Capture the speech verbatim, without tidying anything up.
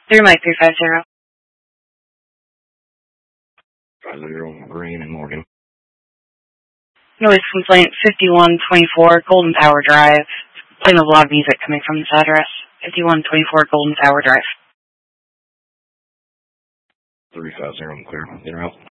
Three Mike three five zero. Five zero Green and Morgan. Noise complaint fifty-one twenty-four Golden Tower Drive. Playing a lot of music coming from this address. fifty-one twenty-four Golden Tower Drive. Three five zero clear. You're out.